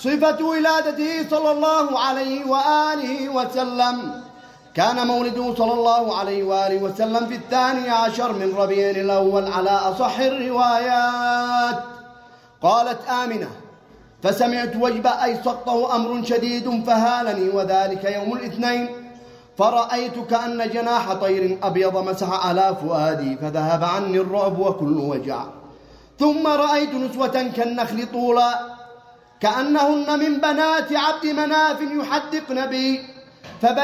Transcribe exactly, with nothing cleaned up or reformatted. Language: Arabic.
صفة ولادته صلى الله عليه وآله وسلم: كان مولده صلى الله عليه وآله وسلم في الثاني عشر من ربيع الأول على أصح الروايات. قالت آمنة: فسمعت وجب أي سقطه أمر شديد فهالني، وذلك يوم الاثنين، فرأيت كأن جناح طير أبيض مسح على فؤادي فذهب عني الرعب وكل وجع. ثم رأيت نسوة كالنخل طولا كأنهن من بنات عبد مناف يحدقن بي،